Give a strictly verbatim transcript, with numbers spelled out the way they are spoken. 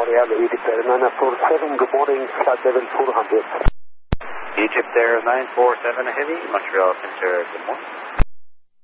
Montreal, Egypt Air nine four seven, good morning, flight level four hundred. Egypt Air nine four seven Heavy, Montreal Center, good morning.